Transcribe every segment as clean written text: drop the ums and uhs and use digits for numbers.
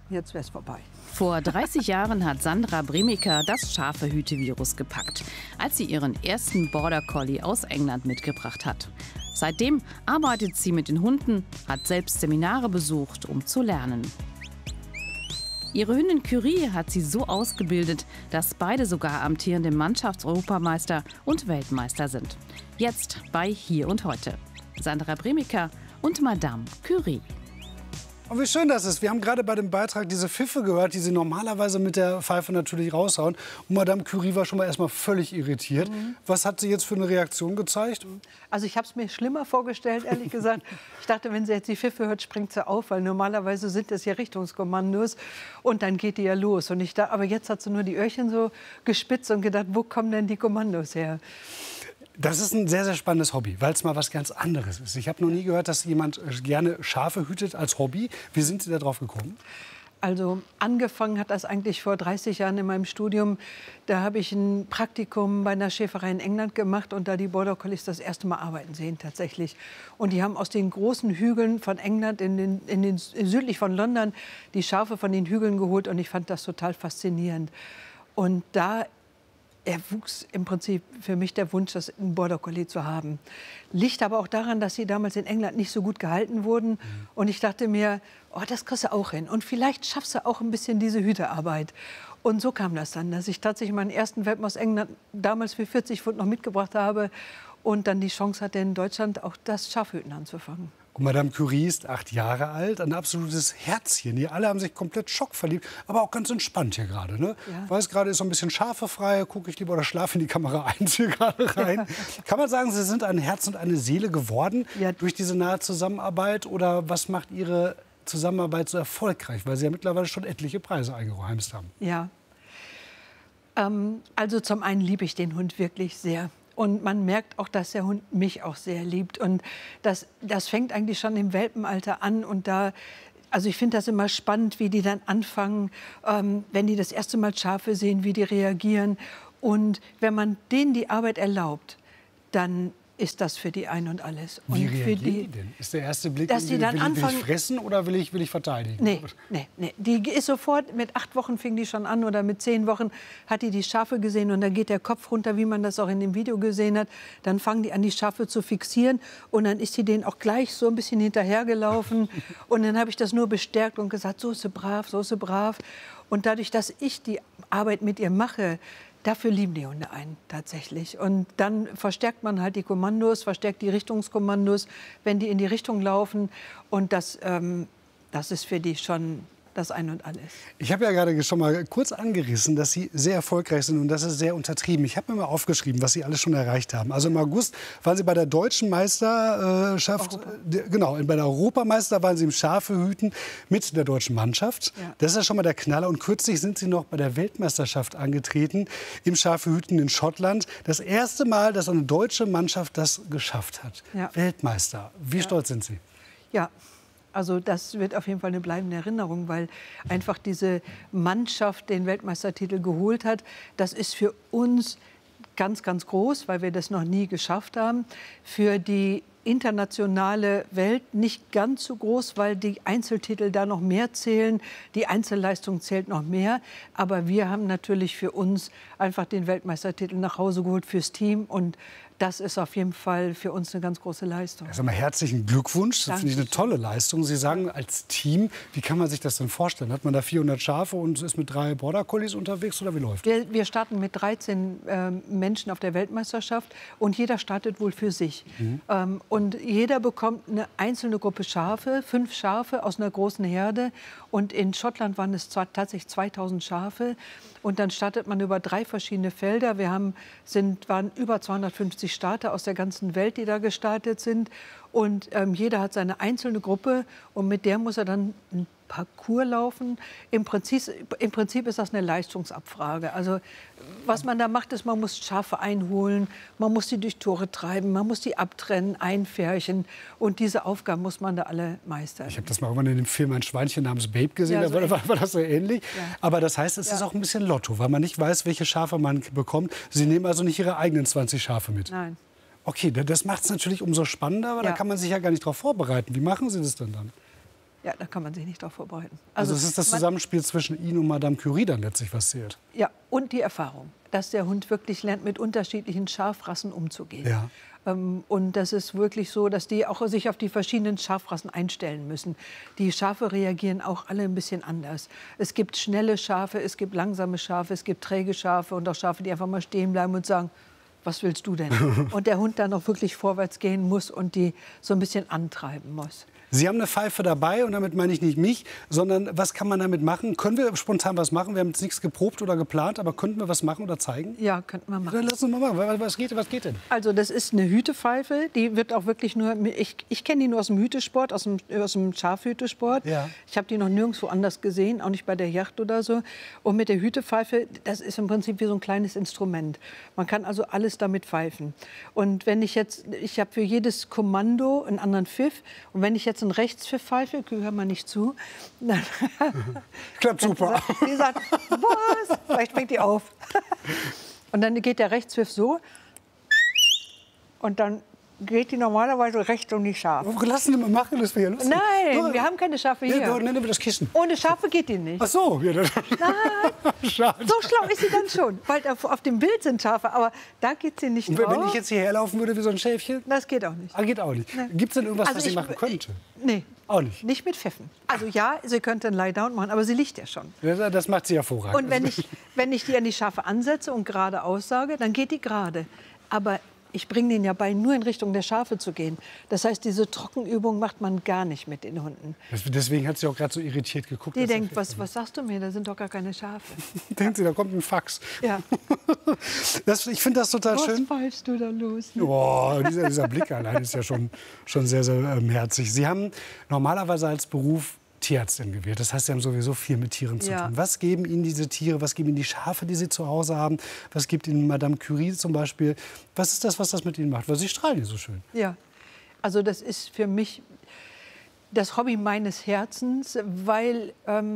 jetzt wäre es vorbei. Vor 30 Jahren hat Sandra Bremiker das Schafehüte-Virus gepackt, als sie ihren ersten Border Collie aus England mitgebracht hat. Seitdem arbeitet sie mit den Hunden, hat selbst Seminare besucht, um zu lernen. Ihre Hündin Curie hat sie so ausgebildet, dass beide sogar amtierende Mannschaftseuropameister und Weltmeister sind. Jetzt bei Hier und Heute. Sandra Bremiker und Madame Curie. Und wie schön das ist. Wir haben gerade bei dem Beitrag diese Pfiffe gehört, die Sie normalerweise mit der Pfeife natürlich raushauen. Und Madame Curie war schon mal erstmal völlig irritiert. Was hat sie jetzt für eine Reaktion gezeigt? Also ich habe es mir schlimmer vorgestellt, ehrlich gesagt. Ich dachte, wenn sie jetzt die Pfiffe hört, springt sie auf, weil normalerweise sind das ja Richtungskommandos und dann geht die ja los. Aber jetzt hat sie nur die Öhrchen so gespitzt und gedacht, wo kommen denn die Kommandos her? Das ist ein sehr, sehr spannendes Hobby, weil es mal was ganz anderes ist. Ich habe noch nie gehört, dass jemand gerne Schafe hütet als Hobby. Wie sind Sie da drauf gekommen? Also angefangen hat das eigentlich vor 30 Jahren in meinem Studium. Da habe ich ein Praktikum bei einer Schäferei in England gemacht und da die Border Collies das erste Mal arbeiten sehen tatsächlich. Und die haben aus den großen Hügeln von England südlich von London die Schafe von den Hügeln geholt und ich fand das total faszinierend. Und da erwuchs im Prinzip für mich der Wunsch, das einen Border Collie zu haben. Liegt aber auch daran, dass sie damals in England nicht so gut gehalten wurden. Und ich dachte mir, oh, das kriegst du auch hin. Und vielleicht schaffst du auch ein bisschen diese Hütearbeit. Und so kam das dann, dass ich tatsächlich meinen ersten Welpen aus England damals für 40 Pfund noch mitgebracht habe und dann die Chance hatte, in Deutschland auch das Schafhüten anzufangen. Und Madame Curie ist 8 Jahre alt, ein absolutes Herzchen. Hier alle haben sich komplett schockverliebt, aber auch ganz entspannt hier gerade. Ne? Ja. Ich weiß gerade, ist so ein bisschen schafefrei, gucke ich lieber oder schlafe in die Kamera 1 hier gerade rein. Kann man sagen, Sie sind ein Herz und eine Seele geworden durch diese nahe Zusammenarbeit? Oder was macht Ihre Zusammenarbeit so erfolgreich? Weil Sie ja mittlerweile schon etliche Preise eingeheimst haben. Ja, also zum einen liebe ich den Hund wirklich sehr. Und man merkt auch, dass der Hund mich auch sehr liebt. Und das fängt eigentlich schon im Welpenalter an. Und also ich finde das immer spannend, wie die dann anfangen, wenn die das erste Mal Schafe sehen, wie die reagieren. Und wenn man denen die Arbeit erlaubt, dann ist das für die ein und alles. Und wie für reagieren die die denn? Ist der erste Blick, dass die dann will ich fressen oder will ich verteidigen? Nee. Die ist sofort, mit 8 Wochen fing die schon an oder mit 10 Wochen hat die Schafe gesehen und dann geht der Kopf runter, wie man das auch in dem Video gesehen hat. Dann fangen die an, die Schafe zu fixieren und dann ist sie denen auch gleich so ein bisschen hinterhergelaufen. Und dann habe ich das nur bestärkt und gesagt, so ist sie brav, so ist sie brav. Und dadurch, dass ich die Arbeit mit ihr mache, dafür lieben die Hunde einen tatsächlich. Und dann verstärkt man halt die Kommandos, verstärkt die Richtungskommandos, wenn die in die Richtung laufen. Und das ist für die schon das Ein und Alles. Ich habe ja gerade schon mal kurz angerissen, dass Sie sehr erfolgreich sind und das ist sehr untertrieben. Ich habe mir mal aufgeschrieben, was Sie alles schon erreicht haben. Also im August waren Sie bei der deutschen Meisterschaft, genau, bei der Europameister waren Sie im Schafehüten mit der deutschen Mannschaft. Ja. Das ist ja schon mal der Knaller. Und kürzlich sind Sie noch bei der Weltmeisterschaft angetreten im Schafehüten in Schottland. Das erste Mal, dass eine deutsche Mannschaft das geschafft hat. Ja. Weltmeister. Wie stolz sind Sie? Ja. Also das wird auf jeden Fall eine bleibende Erinnerung, weil einfach diese Mannschaft den Weltmeistertitel geholt hat. Das ist für uns ganz, ganz groß, weil wir das noch nie geschafft haben. Für die internationale Welt nicht ganz so groß, weil die Einzeltitel da noch mehr zählen. Die Einzelleistung zählt noch mehr. Aber wir haben natürlich für uns einfach den Weltmeistertitel nach Hause geholt fürs Team. Und das ist auf jeden Fall für uns eine ganz große Leistung. Also mal herzlichen Glückwunsch. Das finde ich eine tolle Leistung. Sie sagen als Team, wie kann man sich das denn vorstellen? Hat man da 400 Schafe und ist mit 3 Border Collies unterwegs oder wie läuft das? Wir starten mit 13 Menschen auf der Weltmeisterschaft und jeder startet wohl für sich. Und jeder bekommt eine einzelne Gruppe Schafe, 5 Schafe aus einer großen Herde. Und in Schottland waren es tatsächlich 2000 Schafe. Und dann startet man über 3 verschiedene Felder. Waren über 250 Starter aus der ganzen Welt, die da gestartet sind. Und jeder hat seine einzelne Gruppe und mit der muss er dann ein Parcours laufen. Im Prinzip ist das eine Leistungsabfrage. Also was man da macht, ist, man muss Schafe einholen, man muss die durch Tore treiben, man muss die abtrennen, einfärchen. Und diese Aufgaben muss man da alle meistern. Ich habe das mal irgendwann in dem Film Ein Schweinchen namens Babe gesehen, ja, da war das so ähnlich. Ja. Aber das heißt, es ist auch ein bisschen Lotto, weil man nicht weiß, welche Schafe man bekommt. Sie nehmen also nicht Ihre eigenen 20 Schafe mit? Nein. Okay, das macht es natürlich umso spannender, aber da kann man sich ja gar nicht darauf vorbereiten. Wie machen Sie das denn dann? Ja, da kann man sich nicht darauf vorbereiten. Also es ist das Zusammenspiel zwischen Ihnen und Madame Curie dann letztlich, was zählt. Ja, und die Erfahrung, dass der Hund wirklich lernt, mit unterschiedlichen Schafrassen umzugehen. Ja. Und das ist wirklich so, dass die auch sich auf die verschiedenen Schafrassen einstellen müssen. Die Schafe reagieren auch alle ein bisschen anders. Es gibt schnelle Schafe, es gibt langsame Schafe, es gibt träge Schafe und auch Schafe, die einfach mal stehen bleiben und sagen, was willst du denn? Und der Hund dann auch wirklich vorwärts gehen muss und die so ein bisschen antreiben muss. Sie haben eine Pfeife dabei und damit meine ich nicht mich, sondern was kann man damit machen? Können wir spontan was machen? Wir haben jetzt nichts geprobt oder geplant, aber könnten wir was machen oder zeigen? Ja, könnten wir machen. Dann lass uns mal machen. Was geht denn? Also das ist eine Hütepfeife, die wird auch wirklich nur, ich kenne die nur aus dem Hütesport, aus dem Schafhütesport. Ja. Ich habe die noch nirgendwo anders gesehen, auch nicht bei der Yacht oder so. Und mit der Hütepfeife, das ist im Prinzip wie so ein kleines Instrument. Man kann also alles damit pfeifen. Und wenn ich habe für jedes Kommando einen anderen Pfiff. Und wenn ich jetzt einen Rechtspfiff pfeife, hör mal nicht zu, dann klappt super. Die sagt, was? Vielleicht fängt die auf. Und dann geht der Rechtspfiff so. Und dann geht die normalerweise rechts und nicht scharf. Lassen Sie mal machen, das wäre ja lustig. Nein, wir haben keine Schafe hier. Ja, dann nehmen wir das Kissen. Ohne Schafe geht die nicht. Ach so. Ja, Nein, schade. so schlau ist sie dann schon. Weil auf dem Bild sind Schafe, aber da geht sie nicht Und drauf. wenn ich jetzt hierher laufen würde wie so ein Schäfchen? Das geht auch nicht. Ah, geht auch nicht. Nee. Gibt es denn irgendwas, Also was sie machen könnte? Nee. Auch nicht? Nicht mit Pfiffen. Also ja, sie könnte einen Lie-Down machen, aber sie liegt ja schon. Das macht sie hervorragend. Und wenn ich die an die Schafe ansetze und gerade aussage, dann geht die gerade. Aber ich bringe denen ja bei, nur in Richtung der Schafe zu gehen. Das heißt, diese Trockenübung macht man gar nicht mit den Hunden. Deswegen hat sie auch gerade so irritiert geguckt. Die denkt, was sagst du mir? Da sind doch gar keine Schafe. Denkt sie, da kommt ein Fax. Ja. Ich finde das total schön. Was pfeifst du da los? Ne? Oh, dieser Blick allein ist ja schon sehr, sehr herzig. Sie haben normalerweise als Beruf Tierärztin gewählt. Das heißt, Sie haben sowieso viel mit Tieren zu tun. Was geben Ihnen diese Tiere? Was geben Ihnen die Schafe, die Sie zu Hause haben? Was gibt Ihnen Madame Curie zum Beispiel? Was ist das, was das mit Ihnen macht? Weil Sie strahlen ja so schön. Ja, also das ist für mich das Hobby meines Herzens, weil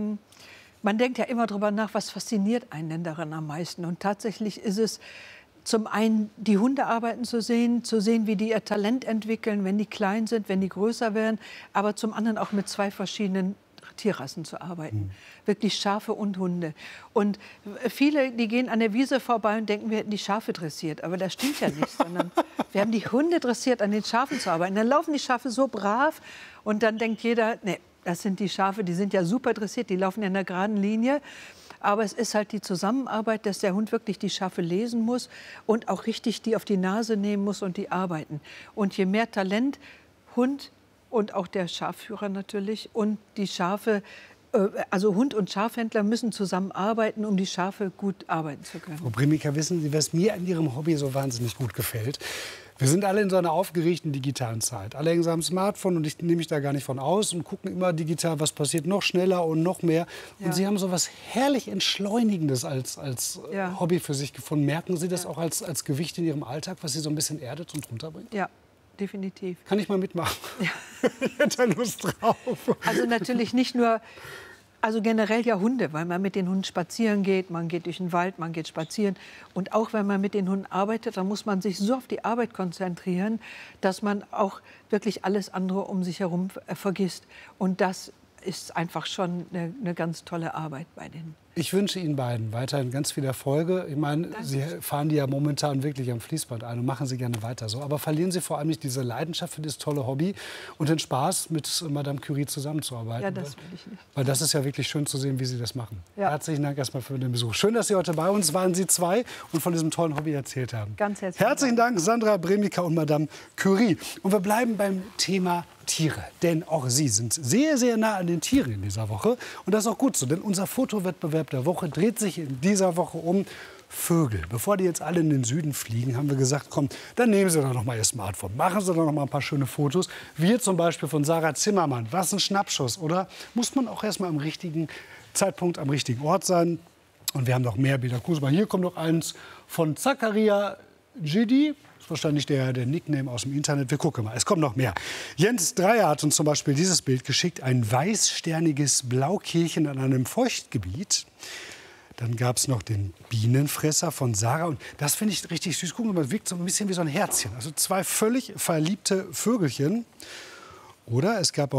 man denkt ja immer darüber nach, was fasziniert einen denn daran am meisten. Und tatsächlich ist es zum einen, die Hunde arbeiten zu sehen, wie die ihr Talent entwickeln, wenn die klein sind, wenn die größer werden, aber zum anderen auch mit zwei verschiedenen Tierrassen zu arbeiten. Wirklich Schafe und Hunde. Und viele, die gehen an der Wiese vorbei und denken, wir hätten die Schafe dressiert. Aber das stimmt ja nicht, sondern wir haben die Hunde dressiert, an den Schafen zu arbeiten. Dann laufen die Schafe so brav und dann denkt jeder, nee, das sind die Schafe, die sind ja super dressiert, die laufen in einer geraden Linie. Aber es ist halt die Zusammenarbeit, dass der Hund wirklich die Schafe lesen muss und auch richtig die auf die Nase nehmen muss und die arbeiten. Und je mehr Talent Hund und auch der Schafführer natürlich und die Schafe, also Hund und Schafhändler müssen zusammenarbeiten, um die Schafe gut arbeiten zu können. Frau Brimiker, wissen Sie, was mir an Ihrem Hobby so wahnsinnig gut gefällt? Wir sind alle in so einer aufgeregten digitalen Zeit. Alle hängen am Smartphone und ich nehme mich da gar nicht von aus und gucken immer digital, was passiert, noch schneller und noch mehr. Und Ja. Sie haben so was herrlich Entschleunigendes als Ja. Hobby für sich gefunden. Merken Sie das auch als Gewicht in Ihrem Alltag, was Sie so ein bisschen erdet und runterbringt? Ja, definitiv. Kann ich mal mitmachen? Ich hätte da Lust drauf. Also natürlich nicht nur, also generell ja Hunde, weil man mit den Hunden spazieren geht, man geht durch den Wald, man geht spazieren. Und auch wenn man mit den Hunden arbeitet, dann muss man sich so auf die Arbeit konzentrieren, dass man auch wirklich alles andere um sich herum vergisst. Und das ist einfach schon eine ganz tolle Arbeit bei denen. Ich wünsche Ihnen beiden weiterhin ganz viel Erfolge. Ich meine, Sie fahren die ja momentan wirklich am Fließband ein und machen Sie gerne weiter so. Aber verlieren Sie vor allem nicht diese Leidenschaft für dieses tolle Hobby und den Spaß, mit Madame Curie zusammenzuarbeiten. Ja, das will ich nicht. Weil das ist ja wirklich schön zu sehen, wie Sie das machen. Ja. Herzlichen Dank erstmal für den Besuch. Schön, dass Sie heute bei uns waren, Sie zwei, und von diesem tollen Hobby erzählt haben. Ganz herzlichen Dank, Sandra Bremiker und Madame Curie. Und wir bleiben beim Thema Tiere. Denn auch Sie sind sehr, sehr nah an den Tieren in dieser Woche. Und das ist auch gut so, denn unser Fotowettbewerb der Woche dreht sich in dieser Woche um Vögel. Bevor die jetzt alle in den Süden fliegen, haben wir gesagt, komm, dann nehmen Sie doch noch mal Ihr Smartphone. Machen Sie doch noch mal ein paar schöne Fotos. Wir zum Beispiel von Sarah Zimmermann. Was ein Schnappschuss, oder? Muss man auch erst mal am richtigen Zeitpunkt am richtigen Ort sein. Und wir haben noch mehr Bilder. Guck mal, hier kommt noch eins von Zakaria Gidi. Das ist wahrscheinlich der Nickname aus dem Internet. Wir gucken mal, es kommt noch mehr. Jens Dreier hat uns zum Beispiel dieses Bild geschickt. Ein weißsterniges Blaukehlchen an einem Feuchtgebiet. Dann gab es noch den Bienenfresser von Sarah. Und das finde ich richtig süß. Gucken wir mal, wirkt so ein bisschen wie so ein Herzchen. Also zwei völlig verliebte Vögelchen. Oder es gab auch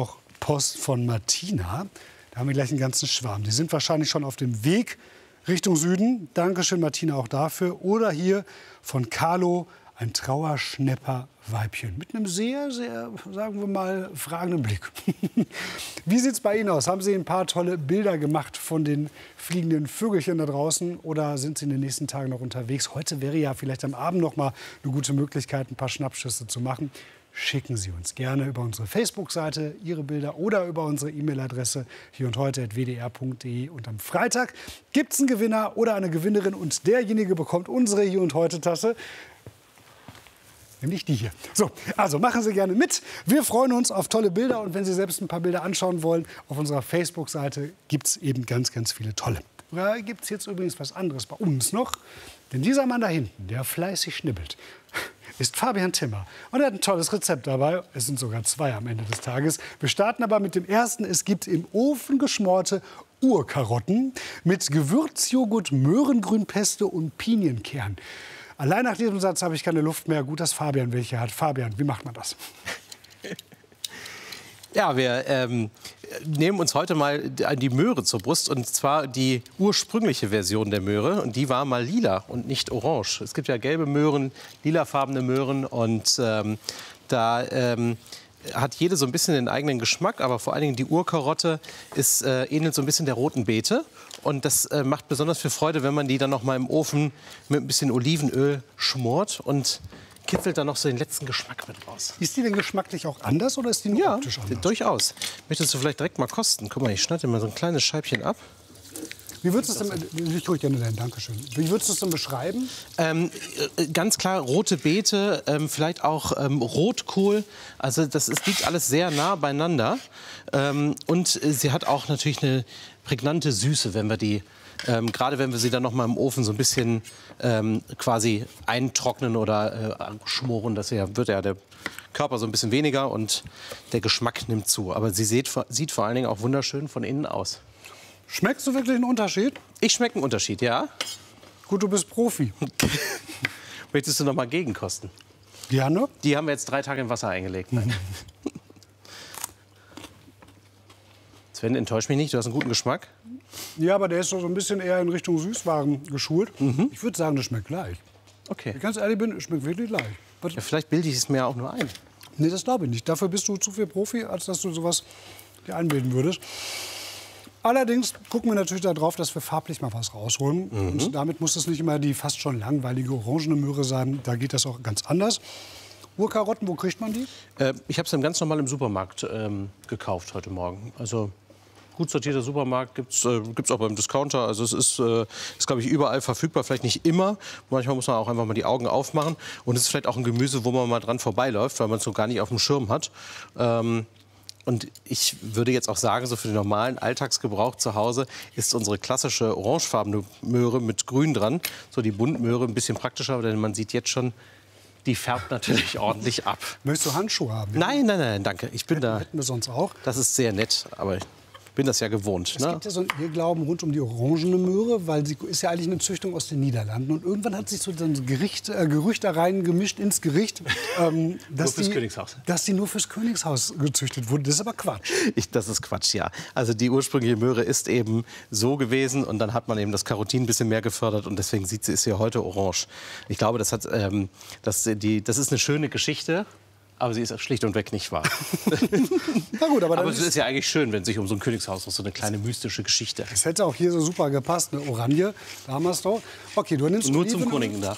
Post von Martina. Da haben wir gleich einen ganzen Schwarm. Die sind wahrscheinlich schon auf dem Weg Richtung Süden. Dankeschön, Martina, auch dafür. Oder hier von Carlo, ein Trauerschnepper-Weibchen. Mit einem sehr, sehr, sagen wir mal, fragenden Blick. Wie sieht es bei Ihnen aus? Haben Sie ein paar tolle Bilder gemacht von den fliegenden Vögelchen da draußen? Oder sind Sie in den nächsten Tagen noch unterwegs? Heute wäre ja vielleicht am Abend noch mal eine gute Möglichkeit, ein paar Schnappschüsse zu machen. Schicken Sie uns gerne über unsere Facebook-Seite Ihre Bilder oder über unsere E-Mail-Adresse hierundheute@wdr.de. Und am Freitag gibt es einen Gewinner oder eine Gewinnerin und derjenige bekommt unsere Hier und Heute-Tasse. Nämlich die hier. So, also machen Sie gerne mit. Wir freuen uns auf tolle Bilder. Und wenn Sie selbst ein paar Bilder anschauen wollen, auf unserer Facebook-Seite gibt es eben ganz, ganz viele tolle. Da gibt es jetzt übrigens was anderes bei uns noch. Denn dieser Mann da hinten, der fleißig schnibbelt, ist Fabian Timmer. Und er hat ein tolles Rezept dabei. Es sind sogar 2 am Ende des Tages. Wir starten aber mit dem ersten. Es gibt im Ofen geschmorte Urkarotten mit Gewürzjoghurt, Möhrengrünpesto und Pinienkern. Allein nach diesem Satz habe ich keine Luft mehr. Gut, dass Fabian welche hat. Fabian, wie macht man das? Ja, wir nehmen uns heute mal die Möhre zur Brust, und zwar die ursprüngliche Version der Möhre. Und die war mal lila und nicht orange. Es gibt ja gelbe Möhren, lilafarbene Möhren, und hat jede so ein bisschen den eigenen Geschmack. Aber vor allen Dingen die Urkarotte ähnelt so ein bisschen der roten Beete. Und das macht besonders viel Freude, wenn man die dann noch mal im Ofen mit ein bisschen Olivenöl schmort und kitzelt dann noch so den letzten Geschmack mit raus. Ist die denn geschmacklich auch anders oder ist die nur optisch anders? Ja, durchaus. Möchtest du vielleicht direkt mal kosten? Guck mal, ich schneide dir mal so ein kleines Scheibchen ab. Wie würdest du es denn, ich hole gerne dein Dankeschön. Wie würdest du es denn beschreiben? Ganz klar rote Beete, vielleicht auch Rotkohl. Also liegt alles sehr nah beieinander. Und sie hat auch natürlich eine prägnante Süße, wenn wir die, gerade wenn wir sie dann noch mal im Ofen so ein bisschen quasi eintrocknen oder schmoren. Wird ja der Körper so ein bisschen weniger und der Geschmack nimmt zu. Aber sie sieht vor allen Dingen auch wunderschön von innen aus. Schmeckst du wirklich einen Unterschied? Ich schmecke einen Unterschied, ja. Gut, du bist Profi. Möchtest du noch mal gegenkosten? Gerne. Die haben wir jetzt 3 Tage im Wasser eingelegt. Sven, enttäusch mich nicht, du hast einen guten Geschmack. Ja, aber der ist so ein bisschen eher in Richtung Süßwaren geschult. Ich würde sagen, das schmeckt gleich. Okay. Wenn ich ganz ehrlich bin, es schmeckt wirklich gleich. Ja, vielleicht bilde ich es mir auch nur ein. Nee, das glaube ich nicht. Dafür bist du zu viel Profi, als dass du sowas dir einbilden würdest. Allerdings gucken wir natürlich darauf, dass wir farblich mal was rausholen. Und damit muss es nicht immer die fast schon langweilige orangene Möhre sein. Da geht das auch ganz anders. Urkarotten, wo kriegt man die? Ich habe sie ganz normal im Supermarkt gekauft heute Morgen. Also gut sortierter Supermarkt gibt's auch beim Discounter. Also es ist glaube ich, überall verfügbar. Vielleicht nicht immer. Manchmal muss man auch einfach mal die Augen aufmachen. Und es ist vielleicht auch ein Gemüse, wo man mal dran vorbeiläuft, weil man es so gar nicht auf dem Schirm hat. Und ich würde jetzt auch sagen, so für den normalen Alltagsgebrauch zu Hause ist unsere klassische orangefarbene Möhre mit Grün dran, so die Buntmöhre, ein bisschen praktischer, denn man sieht jetzt schon, die färbt natürlich ordentlich ab. Möchtest du Handschuhe haben? Nein, danke. Ich bin da. Hätten wir sonst auch. Das ist sehr nett, aber ich bin das ja gewohnt. Es gibt ja so einen Irrglauben rund um die orangene Möhre, weil sie ist ja eigentlich eine Züchtung aus den Niederlanden. Und irgendwann hat sich so ein Gerücht da rein gemischt ins Gericht, dass die nur fürs Königshaus gezüchtet wurde. Das ist aber Quatsch. Das ist Quatsch, ja. Also die ursprüngliche Möhre ist eben so gewesen und dann hat man eben das Karotin ein bisschen mehr gefördert und deswegen ist sie heute orange. Ich glaube, das ist eine schöne Geschichte. Aber sie ist schlicht und weg nicht wahr. Na gut, aber es ist ja eigentlich schön, wenn sich um so ein Königshaus noch so eine kleeine mystische Geschichte. Es hätte auch hier so super gepasst, eine Orange. Da haben wir es doch. Okay, du nimmst nur zum Koningentag.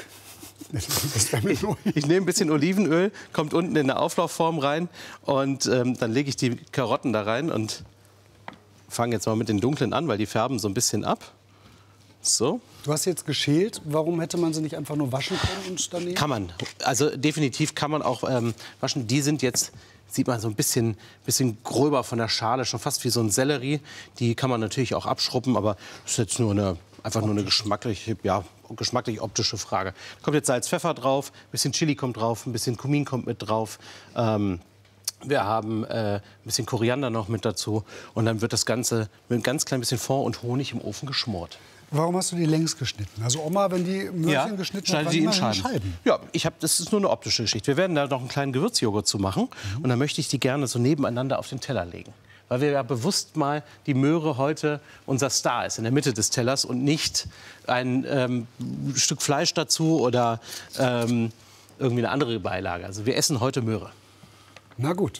Ich nehme ein bisschen Olivenöl, kommt unten in eine Auflaufform rein und dann lege ich die Karotten da rein und fange jetzt mal mit den dunklen an, weil die färben so ein bisschen ab. So. Du hast jetzt geschält. Warum hätte man sie nicht einfach nur waschen können und dann nehmen? Kann man. Also definitiv kann man auch waschen. Die sind jetzt, sieht man so ein bisschen gröber von der Schale, schon fast wie so ein Sellerie. Die kann man natürlich auch abschruppen, aber das ist jetzt einfach nur eine geschmacklich optische Frage. Kommt jetzt Salz, Pfeffer drauf, ein bisschen Chili kommt drauf, ein bisschen Kumin kommt mit drauf. Wir haben ein bisschen Koriander noch mit dazu. Und dann wird das Ganze mit ein ganz klein bisschen Fond und Honig im Ofen geschmort. Warum hast du die längs geschnitten? Also Oma, wenn die Möhrchen geschnitten hat, schneide die in Scheiben. Ja, das ist nur eine optische Geschichte. Wir werden da noch einen kleinen Gewürzjoghurt zu machen. Und dann möchte ich die gerne so nebeneinander auf den Teller legen. Weil wir ja bewusst mal die Möhre heute unser Star ist, in der Mitte des Tellers und nicht ein Stück Fleisch dazu oder irgendwie eine andere Beilage. Also wir essen heute Möhre. Na gut.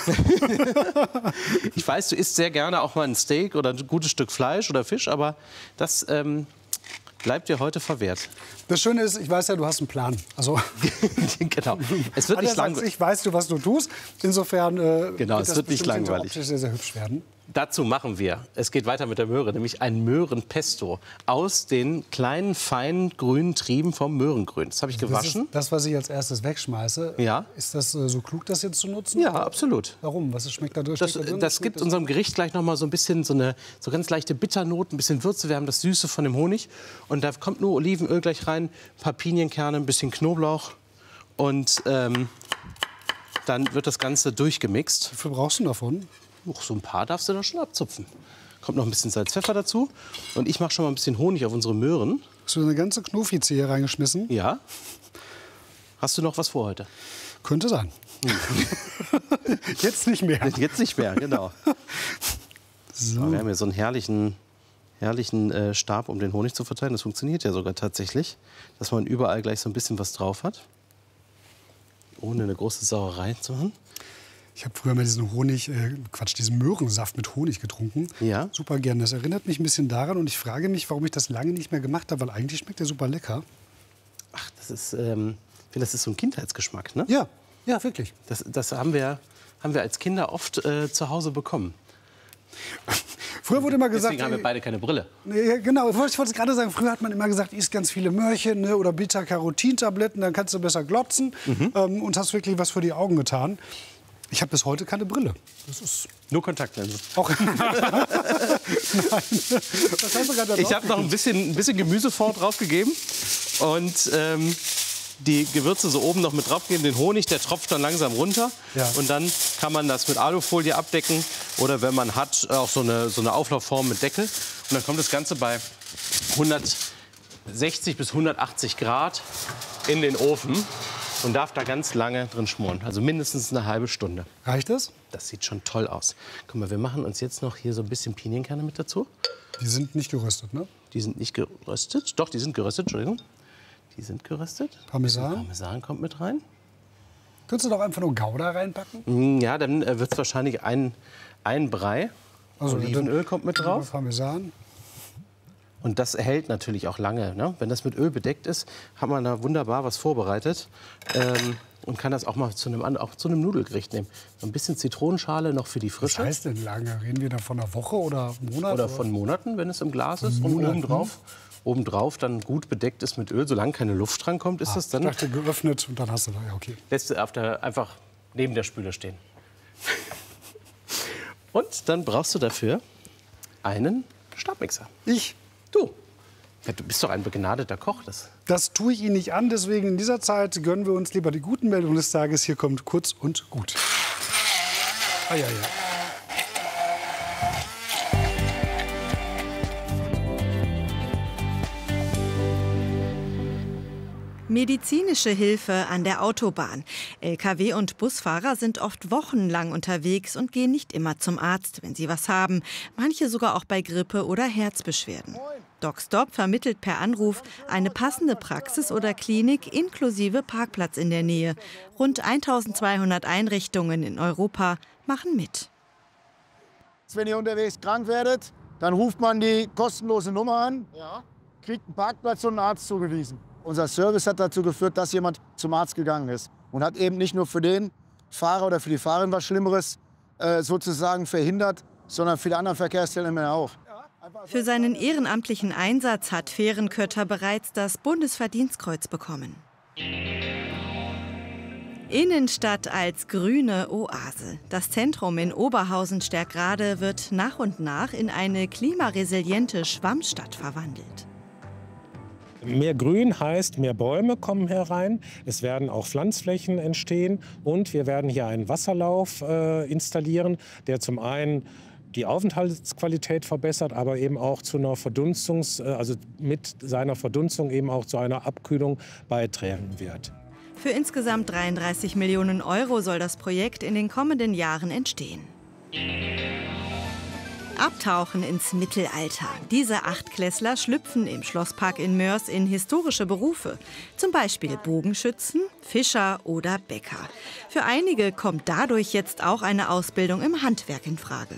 Ich weiß, du isst sehr gerne auch mal ein Steak oder ein gutes Stück Fleisch oder Fisch, aber das bleibt dir heute verwehrt. Das Schöne ist, ich weiß ja, du hast einen Plan. Also genau. Es wird nicht langweilig. Ich weiß, was du tust. Insofern genau, es wird nicht langweilig. Sehr, sehr hübsch werden. Dazu machen wir, es geht weiter mit der Möhre, nämlich ein Möhrenpesto aus den kleinen, feinen, grünen Trieben vom Möhrengrün. Das habe ich gewaschen. Das ist das, was ich als erstes wegschmeiße. Ja. Ist das so klug, das jetzt zu nutzen? Ja, absolut. Warum? Was schmeckt da durch? Das gibt unserem Gericht gleich noch mal so ein bisschen so ganz leichte Bitternoten, ein bisschen Würze. Wir haben das Süße von dem Honig. Und da kommt nur Olivenöl gleich rein, ein paar Pinienkerne, ein bisschen Knoblauch. Und dann wird das Ganze durchgemixt. Wie viel brauchst du davon? So ein paar darfst du da schon abzupfen. Kommt noch ein bisschen Salz, Pfeffer dazu. Und ich mache schon mal ein bisschen Honig auf unsere Möhren. Hast du eine ganze Knuffize hier reingeschmissen? Ja. Hast du noch was vor heute? Könnte sein. Jetzt nicht mehr. Jetzt nicht mehr, genau. So. Wir haben hier so einen herrlichen Stab, um den Honig zu verteilen. Das funktioniert ja sogar tatsächlich, dass man überall gleich so ein bisschen was drauf hat. Ohne eine große Sauerei zu machen. Ich habe früher mal diesen diesen Möhrensaft mit Honig getrunken. Ja. Super gern. Das erinnert mich ein bisschen daran und ich frage mich, warum ich das lange nicht mehr gemacht habe, weil eigentlich schmeckt der super lecker. Ach, das ist so ein Kindheitsgeschmack, ne? Ja, ja, wirklich. Das haben wir als Kinder oft zu Hause bekommen. Früher wurde immer gesagt, deswegen haben wir beide keine Brille. Ja, genau, ich wollte es gerade sagen. Früher hat man immer gesagt, isst ganz viele Möhrchen, ne, oder Beta-Carotin-Tabletten, dann kannst du besser glotzen und hast wirklich was für die Augen getan. Ich habe bis heute keine Brille. Das ist nur Kontaktlinsen. Auch Nein. Was hast du gerade ich habe noch ein bisschen Gemüsefond draufgegeben und die Gewürze so oben noch mit draufgeben. Den Honig, der tropft dann langsam runter. Ja. Und dann kann man das mit Alufolie abdecken oder wenn man hat, auch so eine Auflaufform mit Deckel. Und dann kommt das Ganze bei 160 bis 180 Grad in den Ofen. Und darf da ganz lange drin schmoren. Also mindestens eine halbe Stunde. Reicht das? Das sieht schon toll aus. Guck mal, wir machen uns jetzt noch hier so ein bisschen Pinienkerne mit dazu. Die sind nicht geröstet, ne? Die sind nicht geröstet. Doch, die sind geröstet, Entschuldigung. Die sind geröstet. Parmesan? Parmesan kommt mit rein. Könntest du doch einfach nur Gouda reinpacken? Ja, dann wird es wahrscheinlich ein Brei. Also Olivenöl kommt mit drauf. Parmesan. Und das erhält natürlich auch lange. Ne? Wenn das mit Öl bedeckt ist, hat man da wunderbar was vorbereitet. Und kann das auch mal zu einem Nudelgericht nehmen. So ein bisschen Zitronenschale noch für die Frische. Was heißt denn lange? Reden wir da von einer Woche oder Monaten? Oder von Monaten, wenn es im Glas ist. Und obendrauf dann gut bedeckt ist mit Öl. Solange keine Luft dran kommt, ist das dann... Ich dachte, geöffnet und dann hast du da, ja, okay. Lässt du einfach neben der Spüle stehen. Und dann brauchst du dafür einen Stabmixer. Du bist doch ein begnadeter Koch. Das tue ich Ihnen nicht an, deswegen in dieser Zeit gönnen wir uns lieber die guten Meldungen des Tages. Hier kommt kurz und gut. Medizinische Hilfe an der Autobahn. Lkw- und Busfahrer sind oft wochenlang unterwegs und gehen nicht immer zum Arzt, wenn sie was haben. Manche sogar auch bei Grippe oder Herzbeschwerden. DocStop vermittelt per Anruf eine passende Praxis oder Klinik inklusive Parkplatz in der Nähe. Rund 1200 Einrichtungen in Europa machen mit. Wenn ihr unterwegs krank werdet, dann ruft man die kostenlose Nummer an, kriegt einen Parkplatz und einen Arzt zugewiesen. Unser Service hat dazu geführt, dass jemand zum Arzt gegangen ist und hat eben nicht nur für den Fahrer oder für die Fahrerin was Schlimmeres sozusagen verhindert, sondern für die anderen Verkehrsteilnehmer auch. Für seinen ehrenamtlichen Einsatz hat Fehrenkötter bereits das Bundesverdienstkreuz bekommen. Innenstadt als grüne Oase. Das Zentrum in Oberhausen-Sterkrade wird nach und nach in eine klimaresiliente Schwammstadt verwandelt. Mehr Grün heißt, mehr Bäume kommen herein. Es werden auch Pflanzflächen entstehen. Und wir werden hier einen Wasserlauf installieren, der zum einen die Aufenthaltsqualität verbessert, aber eben auch zu einer also mit seiner Verdunstung eben auch zu einer Abkühlung beitragen wird. Für insgesamt 33 Millionen € soll das Projekt in den kommenden Jahren entstehen. Abtauchen ins Mittelalter. Diese Achtklässler schlüpfen im Schlosspark in Moers in historische Berufe. Zum Beispiel Bogenschützen, Fischer oder Bäcker. Für einige kommt dadurch jetzt auch eine Ausbildung im Handwerk in Frage.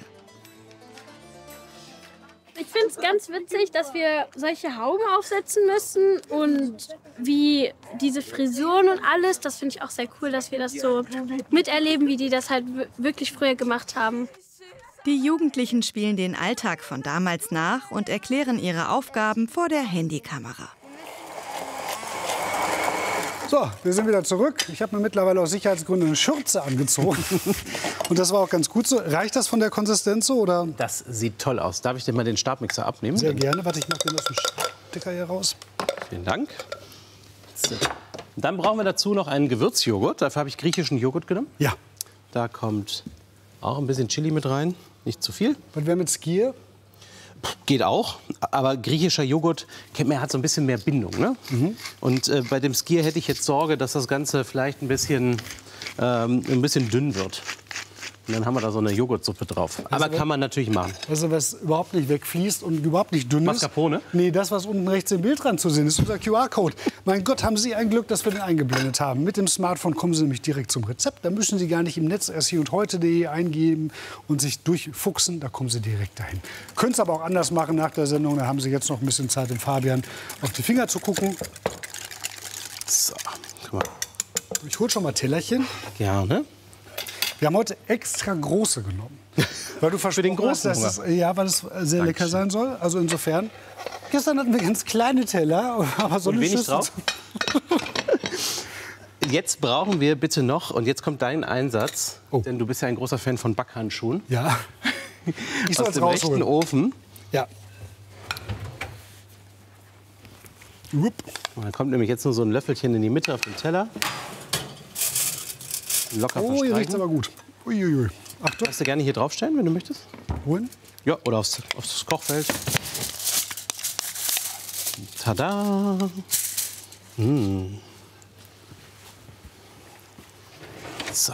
Ich finde es ganz witzig, dass wir solche Hauben aufsetzen müssen und wie diese Frisuren und alles, das finde ich auch sehr cool, dass wir das so miterleben, wie die das halt wirklich früher gemacht haben. Die Jugendlichen spielen den Alltag von damals nach und erklären ihre Aufgaben vor der Handykamera. So, wir sind wieder zurück. Ich habe mir mittlerweile aus Sicherheitsgründen eine Schürze angezogen. Und das war auch ganz gut so. Reicht das von der Konsistenz so, oder? Das sieht toll aus. Darf ich dir mal den Stabmixer abnehmen? Sehr gerne. Warte, ich mache den aus dem Stecker hier raus. Vielen Dank. So. Dann brauchen wir dazu noch einen Gewürzjoghurt. Dafür habe ich griechischen Joghurt genommen. Ja. Da kommt auch ein bisschen Chili mit rein. Nicht zu viel. Was wäre mit Skier? Geht auch, aber griechischer Joghurt, kennt man, hat so ein bisschen mehr Bindung. Ne? Und bei dem Skier hätte ich jetzt Sorge, dass das Ganze vielleicht ein bisschen dünn wird. Und dann haben wir da so eine Joghurtsuppe drauf. Aber kann man natürlich machen. Also was überhaupt nicht wegfließt und überhaupt nicht dünn ist. Mascarpone? Nee, das, was unten rechts im Bild dran zu sehen ist, unser QR-Code. Mein Gott, haben Sie ein Glück, dass wir den eingeblendet haben. Mit dem Smartphone kommen Sie nämlich direkt zum Rezept. Da müssen Sie gar nicht im Netz erst hier und heute.de eingeben und sich durchfuchsen. Da kommen Sie direkt dahin. Können es aber auch anders machen nach der Sendung. Da haben Sie jetzt noch ein bisschen Zeit, dem Fabian auf die Finger zu gucken. So, guck mal. Ich hole schon mal Tellerchen. Gerne. Wir haben heute extra große genommen. Weil du versprochen hast, dass es, ja, weil es sehr lecker sein soll. Also insofern. Gestern hatten wir ganz kleine Teller, aber so eine wenig Schüssel. Drauf. Jetzt brauchen wir bitte noch, und jetzt kommt dein Einsatz, denn du bist ja ein großer Fan von Backhandschuhen. Ja. Ich soll aus dem rechten Ofen. Ja. Und dann kommt nämlich jetzt nur so ein Löffelchen in die Mitte auf den Teller. Locker Oh, hier riecht's aber gut. Uiuiui. Achtung. Kannst du gerne hier draufstellen, wenn du möchtest. Holen? Ja, oder aufs Kochfeld. Tada! So.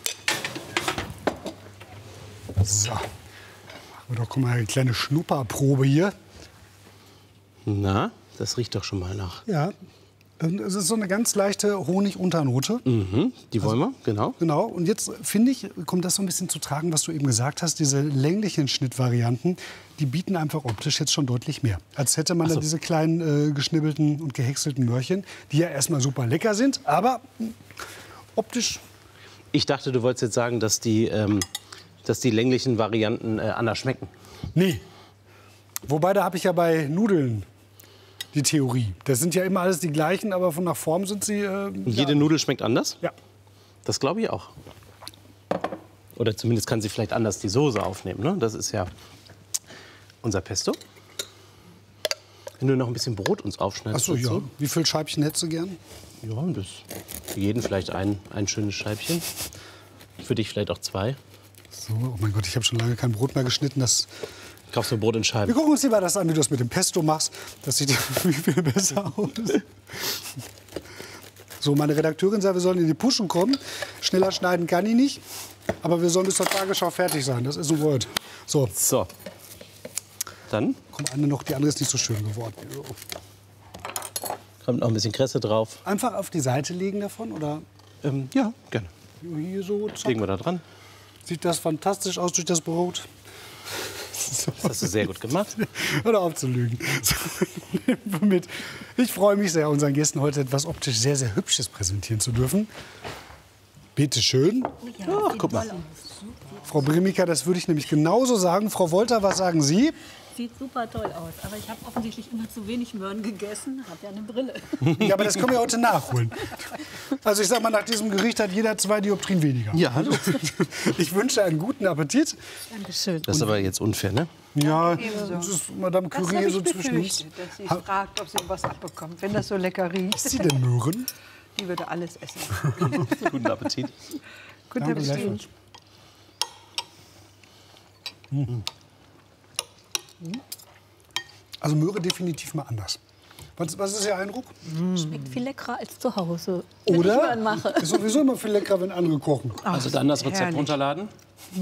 So. Machen wir doch mal eine kleine Schnupperprobe hier. Na, das riecht doch schon mal nach. Ja. Es ist so eine ganz leichte Honig-Unternote. Die wollen wir, genau. Genau. Und jetzt, finde ich, kommt das so ein bisschen zu tragen, was du eben gesagt hast. Diese länglichen Schnittvarianten, die bieten einfach optisch jetzt schon deutlich mehr. Als hätte man da diese kleinen geschnibbelten und gehäckselten Möhrchen, die ja erstmal super lecker sind, aber optisch. Ich dachte, du wolltest jetzt sagen, dass die länglichen Varianten anders schmecken. Nee. Wobei, da habe ich ja bei Nudeln die Theorie. Das sind ja immer alles die gleichen, aber von der Form sind sie... Jede Nudel schmeckt anders? Ja. Das glaube ich auch. Oder zumindest kann sie vielleicht anders die Soße aufnehmen. Ne? Das ist ja unser Pesto. Wenn du noch ein bisschen Brot uns aufschneidest. Ach so, ja. Wie viele Scheibchen hättest du gern? Ja, das für jeden vielleicht ein schönes Scheibchen. Für dich vielleicht auch 2. So, oh mein Gott, ich habe schon lange kein Brot mehr geschnitten. Kaufst du Brot in Scheiben? Wir gucken uns lieber das an, wie du das mit dem Pesto machst. Das sieht viel besser aus. So, meine Redakteurin sagt, wir sollen in die Puschen kommen. Schneller schneiden kann ich nicht. Aber wir sollen bis zur Tagesschau fertig sein. Das ist ein Wort. So. Dann kommt eine noch, die andere ist nicht so schön geworden. So. Kommt noch ein bisschen Kresse drauf. Einfach auf die Seite legen davon, oder? Ja, gerne. Hier so, zack. Legen wir da dran. Sieht das fantastisch aus durch das Brot. Das hast du sehr gut gemacht. Hör auf zu lügen. Mit. Ich freue mich sehr, unseren Gästen heute etwas optisch sehr, sehr Hübsches präsentieren zu dürfen. Bitte schön. Ach, guck mal. Frau Brimika, das würde ich nämlich genauso sagen. Frau Wolter, was sagen Sie? sieht super toll aus. Aber ich habe offensichtlich immer zu wenig Möhren gegessen. Habe ja eine Brille. Ja, aber das können wir heute nachholen. Also ich sag mal, nach diesem Gericht hat jeder 2 Dioptrien weniger. Ja, hallo. Ich wünsche einen guten Appetit. Dankeschön. Das ist aber jetzt unfair, ne? Ja, das ist Madame Curie hier so zwischen uns. Dass sie fragt, ob sie was abbekommt, wenn das so lecker riecht. Ist sie denn Möhren? Die würde alles essen. Guten Appetit. Guten Danke, Appetit. gleichfalls. Also Möhre definitiv mal anders. Was ist Ihr Eindruck? Schmeckt viel leckerer als zu Hause. Wenn ich Oder? Möhren mache. Ist sowieso immer viel leckerer, wenn andere kochen. Also dann das Rezept herrlich. runterladen.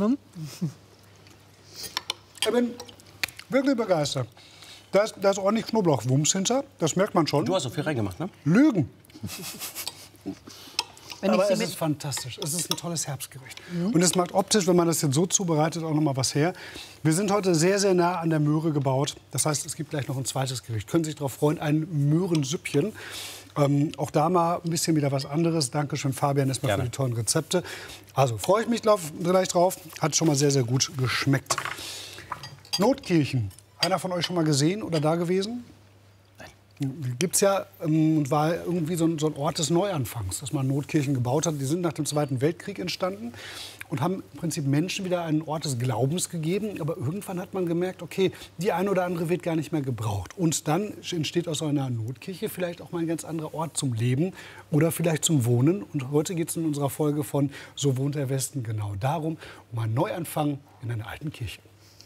Ich bin wirklich begeistert. Da ist ordentlich Knoblauchwumms hinter, das merkt man schon. Du hast so viel reingemacht, ne? Lügen. Wenn ich Aber sie es mit ist fantastisch. Es ist ein tolles Herbstgericht. Und es macht optisch, wenn man das jetzt so zubereitet, auch noch mal was her. Wir sind heute sehr, sehr nah an der Möhre gebaut. Das heißt, es gibt gleich noch ein zweites Gericht. Können Sie sich darauf freuen, ein Möhrensüppchen. Auch da mal ein bisschen wieder was anderes. Dankeschön, Fabian, erstmal für die tollen Rezepte. Also freue ich mich gleich drauf. Hat schon mal sehr, sehr gut geschmeckt. Notkirchen. Einer von euch schon mal gesehen oder da gewesen? Gibt es ja und war irgendwie so ein Ort des Neuanfangs, dass man Notkirchen gebaut hat. Die sind nach dem Zweiten Weltkrieg entstanden und haben im Prinzip Menschen wieder einen Ort des Glaubens gegeben. Aber irgendwann hat man gemerkt, okay, die eine oder andere wird gar nicht mehr gebraucht. Und dann entsteht aus so einer Notkirche vielleicht auch mal ein ganz anderer Ort zum Leben oder vielleicht zum Wohnen. Und heute geht es in unserer Folge von So wohnt der Westen genau darum, um einen Neuanfang in einer alten Kirche.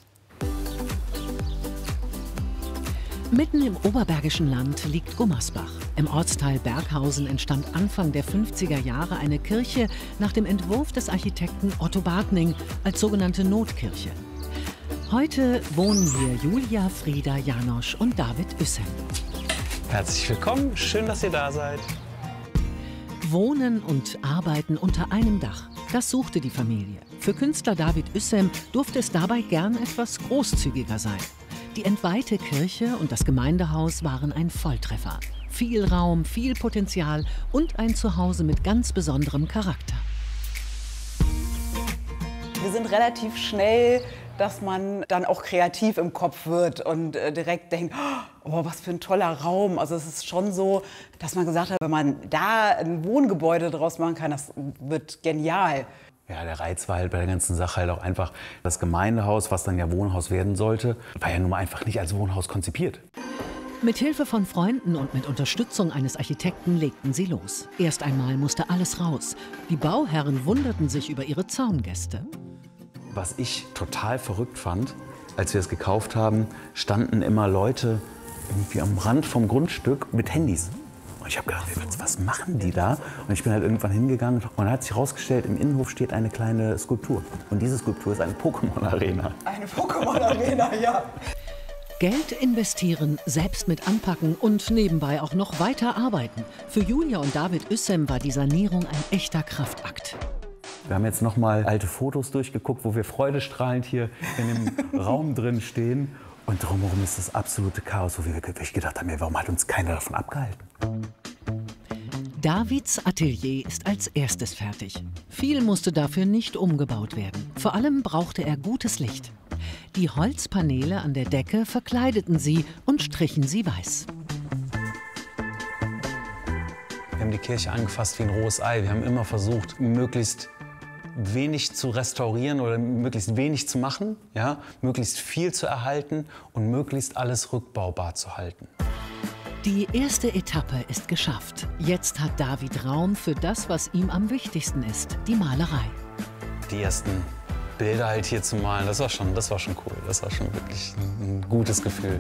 Mitten im oberbergischen Land liegt Gummersbach. Im Ortsteil Berghausen entstand Anfang der 50er Jahre eine Kirche nach dem Entwurf des Architekten Otto Bartning als sogenannte Notkirche. Heute wohnen hier Julia, Frieda, Janosch und David Üssem. Herzlich willkommen, schön, dass ihr da seid. Wohnen und arbeiten unter einem Dach, das suchte die Familie. Für Künstler David Üssem durfte es dabei gern etwas großzügiger sein. Die entweihte Kirche und das Gemeindehaus waren ein Volltreffer. Viel Raum, viel Potenzial und ein Zuhause mit ganz besonderem Charakter. Wir sind relativ schnell, dass man dann auch kreativ im Kopf wird und direkt denkt, oh, was für ein toller Raum. Also es ist schon so, dass man gesagt hat, wenn man da ein Wohngebäude draus machen kann, das wird genial. Ja, der Reiz war halt bei der ganzen Sache halt auch einfach das Gemeindehaus, was dann ja Wohnhaus werden sollte, war ja nun mal einfach nicht als Wohnhaus konzipiert. Mit Hilfe von Freunden und mit Unterstützung eines Architekten legten sie los. Erst einmal musste alles raus. Die Bauherren wunderten sich über ihre Zaungäste. Was ich total verrückt fand, als wir es gekauft haben, standen immer Leute irgendwie am Rand vom Grundstück mit Handys. Und ich habe gedacht, was machen die da? Und ich bin halt irgendwann hingegangen und dann hat sich herausgestellt, im Innenhof steht eine kleine Skulptur. Und diese Skulptur ist eine Pokémon-Arena. Eine Pokémon-Arena, ja. Geld investieren, selbst mit anpacken und nebenbei auch noch weiter arbeiten. Für Julia und David Üssem war die Sanierung ein echter Kraftakt. Wir haben jetzt noch mal alte Fotos durchgeguckt, wo wir freudestrahlend hier in dem Raum drin stehen. Und drumherum ist das absolute Chaos, wo wir wirklich gedacht haben, warum hat uns keiner davon abgehalten? Davids Atelier ist als erstes fertig. Viel musste dafür nicht umgebaut werden. Vor allem brauchte er gutes Licht. Die Holzpaneele an der Decke verkleideten sie und strichen sie weiß. Wir haben die Kirche angefasst wie ein rohes Ei. Wir haben immer versucht, möglichst wenig zu restaurieren oder möglichst wenig zu machen, ja? Möglichst viel zu erhalten und möglichst alles rückbaubar zu halten. Die erste Etappe ist geschafft. Jetzt hat David Raum für das, was ihm am wichtigsten ist, die Malerei. Die ersten Bilder halt hier zu malen, das war schon cool. Das war schon wirklich ein gutes Gefühl.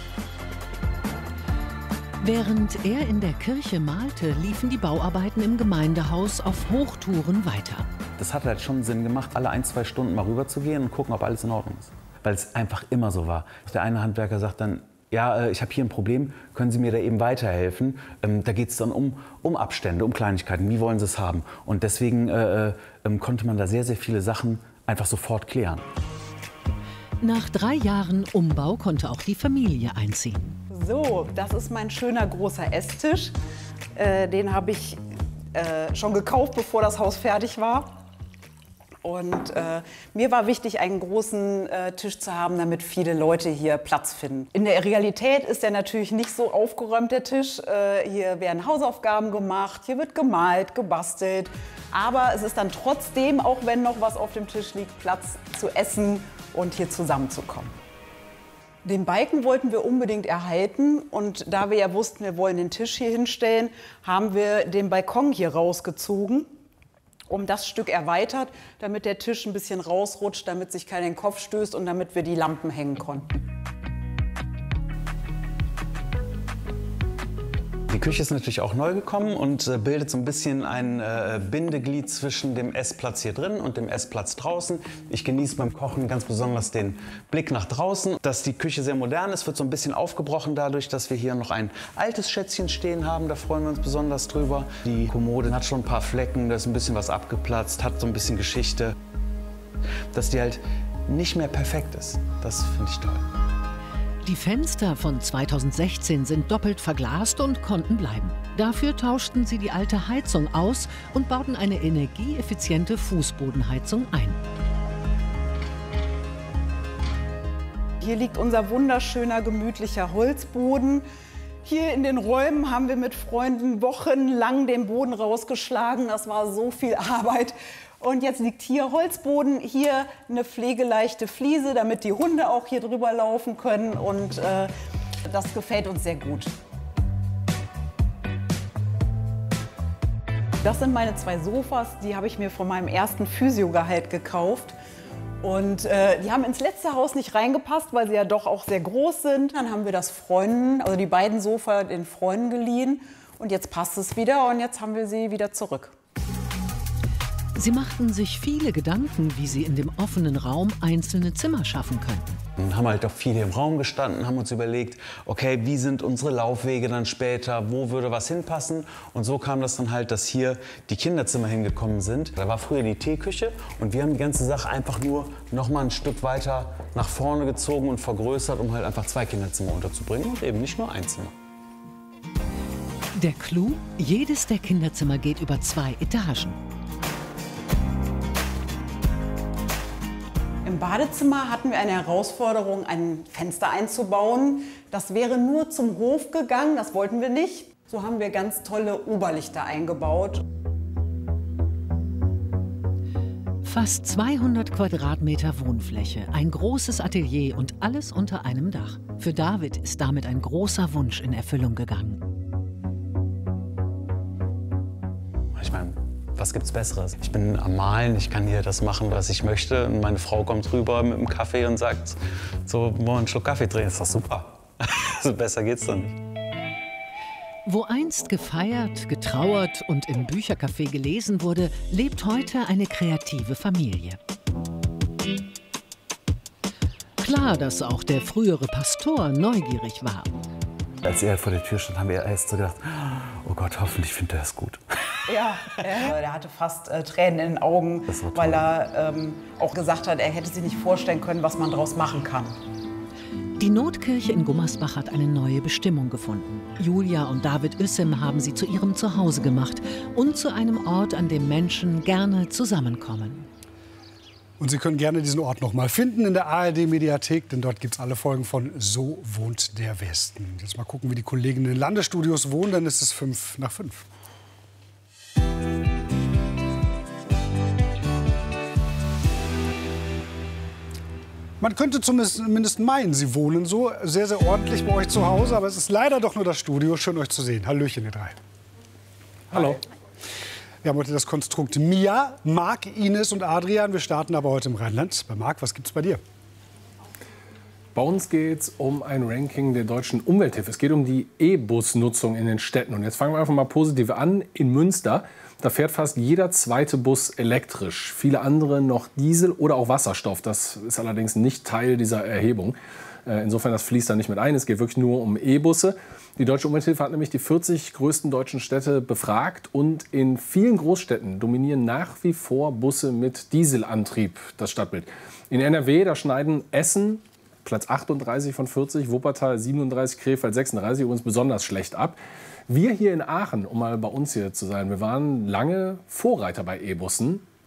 Während er in der Kirche malte, liefen die Bauarbeiten im Gemeindehaus auf Hochtouren weiter. Das hat halt schon Sinn gemacht, alle 1-2 Stunden mal rüber zu gehen und gucken, ob alles in Ordnung ist. Weil es einfach immer so war. Der eine Handwerker sagt dann, ja, ich habe hier ein Problem, können Sie mir da eben weiterhelfen? Da geht es dann um Abstände, um Kleinigkeiten, wie wollen Sie es haben? Und deswegen konnte man da sehr, sehr viele Sachen einfach sofort klären. Nach 3 Jahren Umbau konnte auch die Familie einziehen. So, das ist mein schöner großer Esstisch. Den habe ich schon gekauft, bevor das Haus fertig war. Und mir war wichtig, einen großen Tisch zu haben, damit viele Leute hier Platz finden. In der Realität ist er natürlich nicht so aufgeräumt, der Tisch. Hier werden Hausaufgaben gemacht, hier wird gemalt, gebastelt. Aber es ist dann trotzdem, auch wenn noch was auf dem Tisch liegt, Platz zu essen und hier zusammenzukommen. Den Balken wollten wir unbedingt erhalten. Und da wir ja wussten, wir wollen den Tisch hier hinstellen, haben wir den Balkon hier rausgezogen. Um das Stück erweitert, damit der Tisch ein bisschen rausrutscht, damit sich keiner in den Kopf stößt und damit wir die Lampen hängen konnten. Die Küche ist natürlich auch neu gekommen und bildet so ein bisschen ein Bindeglied zwischen dem Essplatz hier drin und dem Essplatz draußen. Ich genieße beim Kochen ganz besonders den Blick nach draußen. Dass die Küche sehr modern ist, wird so ein bisschen aufgebrochen dadurch, dass wir hier noch ein altes Schätzchen stehen haben. Da freuen wir uns besonders drüber. Die Kommode hat schon ein paar Flecken, da ist ein bisschen was abgeplatzt, hat so ein bisschen Geschichte. Dass die halt nicht mehr perfekt ist, das finde ich toll. Die Fenster von 2016 sind doppelt verglast und konnten bleiben. Dafür tauschten sie die alte Heizung aus und bauten eine energieeffiziente Fußbodenheizung ein. Hier liegt unser wunderschöner, gemütlicher Holzboden. Hier in den Räumen haben wir mit Freunden wochenlang den Boden rausgeschlagen. Das war so viel Arbeit. Und jetzt liegt hier Holzboden, hier eine pflegeleichte Fliese, damit die Hunde auch hier drüber laufen können. Und das gefällt uns sehr gut. Das sind meine 2 Sofas, die habe ich mir von meinem ersten Physiogehalt gekauft. Und die haben ins letzte Haus nicht reingepasst, weil sie ja doch auch sehr groß sind. Dann haben wir das Freunden, also die beiden Sofas den Freunden geliehen. Und jetzt passt es wieder und jetzt haben wir sie wieder zurück. Sie machten sich viele Gedanken, wie sie in dem offenen Raum einzelne Zimmer schaffen könnten. Und haben halt auch viele im Raum gestanden, haben uns überlegt, okay, wie sind unsere Laufwege dann später, wo würde was hinpassen? Und so kam das dann halt, dass hier die Kinderzimmer hingekommen sind. Da war früher die Teeküche und wir haben die ganze Sache einfach nur noch mal ein Stück weiter nach vorne gezogen und vergrößert, um halt einfach 2 Kinderzimmer unterzubringen und eben nicht nur ein Zimmer. Der Clou: jedes der Kinderzimmer geht über 2 Etagen. Im Badezimmer hatten wir eine Herausforderung, ein Fenster einzubauen. Das wäre nur zum Hof gegangen, das wollten wir nicht. So haben wir ganz tolle Oberlichter eingebaut. Fast 200 Quadratmeter Wohnfläche, ein großes Atelier und alles unter einem Dach. Für David ist damit ein großer Wunsch in Erfüllung gegangen. Ich meine, was gibt's Besseres? Ich bin am Malen, ich kann hier das machen, was ich möchte. Und meine Frau kommt rüber mit einem Kaffee und sagt, so, wollen wir einen Schluck Kaffee trinken? Das ist doch super. So besser geht's doch nicht. Wo einst gefeiert, getrauert und im Büchercafé gelesen wurde, lebt heute eine kreative Familie. Klar, dass auch der frühere Pastor neugierig war. Als er vor der Tür stand, haben wir erst so gedacht, oh Gott, hoffentlich findet er es gut. Ja, er hatte fast Tränen in den Augen, weil er auch gesagt hat, er hätte sich nicht vorstellen können, was man daraus machen kann. Die Notkirche in Gummersbach hat eine neue Bestimmung gefunden. Julia und David Ussem haben sie zu ihrem Zuhause gemacht und zu einem Ort, an dem Menschen gerne zusammenkommen. Und Sie können gerne diesen Ort noch mal finden in der ARD-Mediathek, denn dort gibt es alle Folgen von So wohnt der Westen. Jetzt mal gucken, wie die Kollegen in den Landesstudios wohnen, dann ist es 5:05. Man könnte zumindest meinen, Sie wohnen so sehr, sehr ordentlich bei euch zu Hause, aber es ist leider doch nur das Studio. Schön, euch zu sehen. Hallöchen, ihr 3. Hallo. Wir haben heute das Konstrukt Mia, Marc, Ines und Adrian. Wir starten aber heute im Rheinland. Bei Marc, was gibt's bei dir? Bei uns geht es um ein Ranking der deutschen Umwelthilfe. Es geht um die E-Bus-Nutzung in den Städten. Und jetzt fangen wir einfach mal positiv an. In Münster, da fährt fast jeder zweite Bus elektrisch. Viele andere noch Diesel oder auch Wasserstoff. Das ist allerdings nicht Teil dieser Erhebung. Insofern, das fließt da nicht mit ein. Es geht wirklich nur um E-Busse. Die Deutsche Umwelthilfe hat nämlich die 40 größten deutschen Städte befragt. Und in vielen Großstädten dominieren nach wie vor Busse mit Dieselantrieb das Stadtbild. In NRW, da schneiden Essen Platz 38 von 40, Wuppertal 37, Krefeld 36, übrigens besonders schlecht ab. Wir hier in Aachen, um mal bei uns hier zu sein, wir waren lange Vorreiter bei E-Bussen.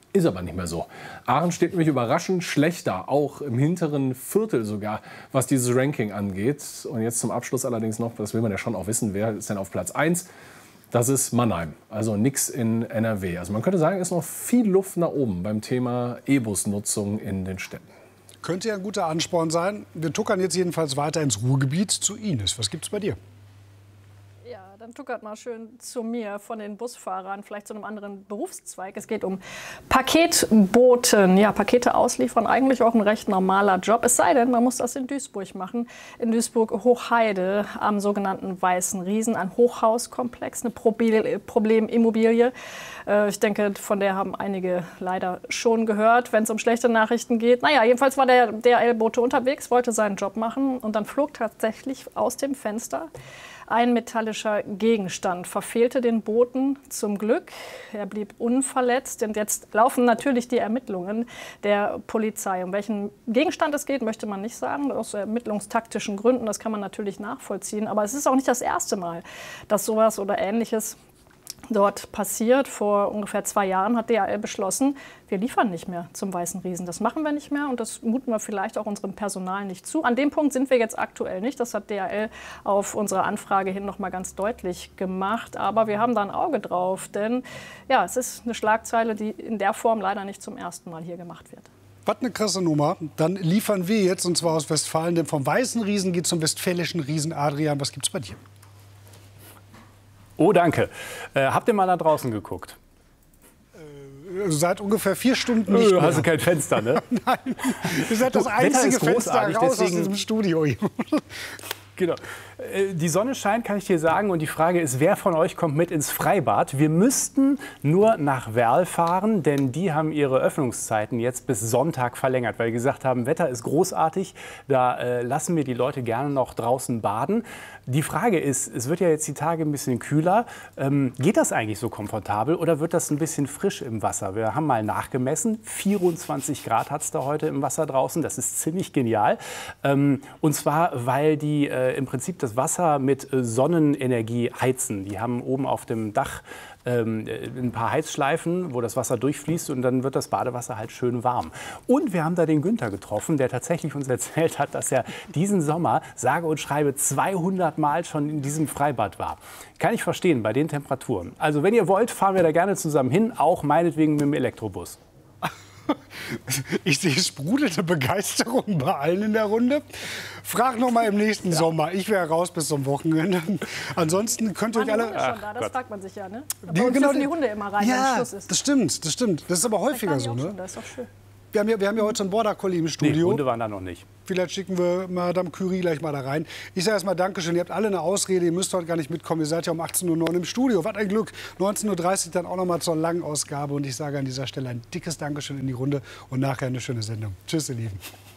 Ist aber nicht mehr so. Aachen steht nämlich überraschend schlechter, auch im hinteren Viertel sogar, was dieses Ranking angeht. Und jetzt zum Abschluss allerdings noch, das will man ja schon auch wissen, wer ist denn auf Platz 1? Das ist Mannheim, also nix in NRW. Also man könnte sagen, es ist noch viel Luft nach oben beim Thema E-Bus-Nutzung in den Städten. Könnte ja ein guter Ansporn sein. Wir tuckern jetzt jedenfalls weiter ins Ruhrgebiet zu Ines. Was gibt's bei dir? Dann tuckert mal schön zu mir von den Busfahrern, vielleicht zu einem anderen Berufszweig. Es geht um Paketboten. Ja, Pakete ausliefern, eigentlich auch ein recht normaler Job. Es sei denn, man muss das in Duisburg machen. In Duisburg-Hochheide am sogenannten Weißen Riesen. Ein Hochhauskomplex, eine Problemimmobilie. Ich denke, von der haben einige leider schon gehört, wenn es um schlechte Nachrichten geht. Naja, jedenfalls war der DHL-Bote unterwegs, wollte seinen Job machen. Und dann flog tatsächlich aus dem Fenster ein metallischer Gegenstand, verfehlte den Boten zum Glück. Er blieb unverletzt. Und jetzt laufen natürlich die Ermittlungen der Polizei. Um welchen Gegenstand es geht, möchte man nicht sagen. Aus ermittlungstaktischen Gründen, das kann man natürlich nachvollziehen. Aber es ist auch nicht das erste Mal, dass sowas oder Ähnliches dort passiert. Vor ungefähr 2 Jahren hat DHL beschlossen, wir liefern nicht mehr zum Weißen Riesen. Das machen wir nicht mehr und das muten wir vielleicht auch unserem Personal nicht zu. An dem Punkt sind wir jetzt aktuell nicht. Das hat DHL auf unsere Anfrage hin noch mal ganz deutlich gemacht. Aber wir haben da ein Auge drauf, denn ja, es ist eine Schlagzeile, die in der Form leider nicht zum ersten Mal hier gemacht wird. Was eine krasse Nummer. Dann liefern wir jetzt, und zwar aus Westfalen, denn vom Weißen Riesen geht zum Westfälischen Riesen. Adrian, was gibt's bei dir? Oh, danke. Habt ihr mal da draußen geguckt? Seit ungefähr 4 Stunden nicht mehr. Hast du kein Fenster, ne? Nein, ihr seid das einzige Fenster raus aus diesem Studio. Genau. Die Sonne scheint, kann ich dir sagen. Und die Frage ist, wer von euch kommt mit ins Freibad? Wir müssten nur nach Werl fahren, denn die haben ihre Öffnungszeiten jetzt bis Sonntag verlängert, weil die gesagt haben, Wetter ist großartig, da lassen wir die Leute gerne noch draußen baden. Die Frage ist, es wird ja jetzt die Tage ein bisschen kühler. Geht das eigentlich so komfortabel oder wird das ein bisschen frisch im Wasser? Wir haben mal nachgemessen, 24 Grad hat es da heute im Wasser draußen. Das ist ziemlich genial. Und zwar, weil die im Prinzip das Wasser mit Sonnenenergie heizen. Die haben oben auf dem Dach ein paar Heizschleifen, wo das Wasser durchfließt und dann wird das Badewasser halt schön warm. Und wir haben da den Günther getroffen, der tatsächlich uns erzählt hat, dass er diesen Sommer, sage und schreibe, 200 Mal schon in diesem Freibad war. Kann ich verstehen bei den Temperaturen. Also wenn ihr wollt, fahren wir da gerne zusammen hin, auch meinetwegen mit dem Elektrobus. Ich sehe sprudelnde Begeisterung bei allen in der Runde. Frag noch mal im nächsten Sommer. Ich wäre raus bis zum Wochenende. Ansonsten könnt ihr euch alle... Schon da? Das fragt man sich ja, ne? Bei uns dürfen die Hunde immer rein, wenn Schluss ist. Das stimmt, das stimmt. Das ist aber häufiger so, ne? Das ist doch schön. Wir haben ja heute so einen Border Collie im Studio. Nee, Hunde waren da noch nicht. Vielleicht schicken wir Madame Curie gleich mal da rein. Ich sage erstmal Dankeschön. Ihr habt alle eine Ausrede. Ihr müsst heute gar nicht mitkommen. Ihr seid ja um 18:09 Uhr im Studio. Was ein Glück. 19:30 Uhr dann auch noch mal zur langen Ausgabe. Und ich sage an dieser Stelle ein dickes Dankeschön in die Runde und nachher eine schöne Sendung. Tschüss, ihr Lieben.